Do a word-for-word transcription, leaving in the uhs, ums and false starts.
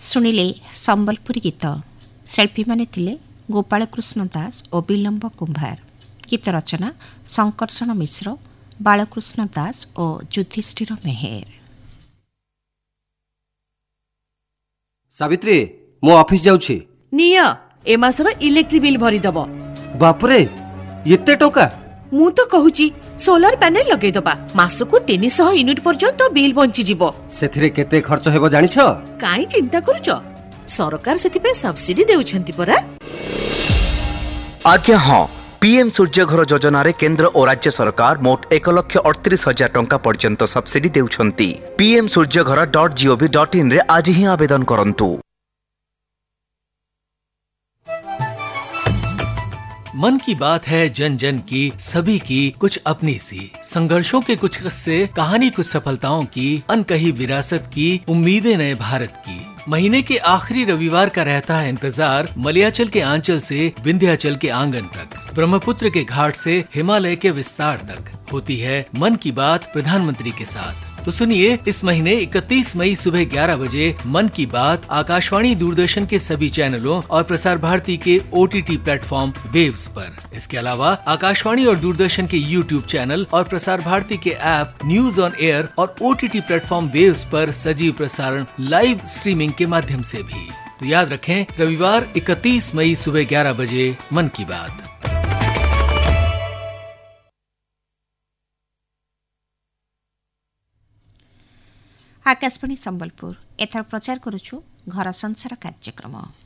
शुणिले संबलपुरी गीत। शिल्पी माने थिले गोपाल कृष्ण दास और विलंब कुंभार। गीत रचना शंकरषण मिश्र, बालकृष्ण दास और युधिष्ठिर मेहेर। सावित्री मो ऑफिस जाउछि। निया ए मासर इलेक्ट्रिक बिल भरी दबो। बापरे एते टका। मु तो कहूची सोलर पैनल लगे दबा, मासको तीन सौ यूनिट पर्यंत बिल बंची जिवो। सेथिरे केते खर्च हेबो जानिछ? काई चिंता करूछ, सरकार सेति पे सब्सिडी देउछंती परा। आज्ञा हाँ, पीएम सूर्य घर योजना रे केंद्र और राज्य सरकार मोट एक लक्ष अड़तीस हजार टंका पर्यंत सब्सिडी देउछंती। पीएम सूर्य घर डॉट जीओवी डॉट इन रे आज ही आवेदन करंतु। मन की बात है जन जन की, सभी की कुछ अपनी सी। संघर्षों के कुछ किस्से, कहानी कुछ सफलताओं की, अनकही विरासत की, उम्मीदें नए भारत की। महीने के आखिरी रविवार का रहता है इंतजार, मलयाचल के आंचल से विंध्याचल के आंगन तक, ब्रह्मपुत्र के घाट से हिमालय के विस्तार तक होती है मन की बात प्रधानमंत्री के साथ। तो सुनिए, इस महीने इकतीस मई सुबह ग्यारह बजे मन की बात आकाशवाणी दूरदर्शन के सभी चैनलों और प्रसार भारती के ओटीटी प्लेटफॉर्म वेव्स पर। इसके अलावा आकाशवाणी और दूरदर्शन के यूट्यूब चैनल और प्रसार भारती के ऐप न्यूज ऑन एयर और ओटीटी प्लेटफॉर्म वेव्स पर सजीव प्रसारण लाइव स्ट्रीमिंग के माध्यम से भी। तो याद रखें, रविवार इकतीस मई सुबह ग्यारह बजे मन की बात। आकाशवाणी संबलपुर एथर प्रचार करुछु घर संसार कार्यक्रम।